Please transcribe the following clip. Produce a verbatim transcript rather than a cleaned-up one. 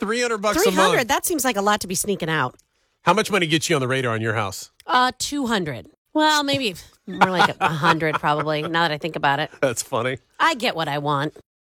three hundred bucks a three hundred. month. That seems like a lot to be sneaking out. How much money gets you on the radar on your house? Uh, two hundred. Well, maybe more like a hundred, probably. Now that I think about it, That's funny. I get what I want.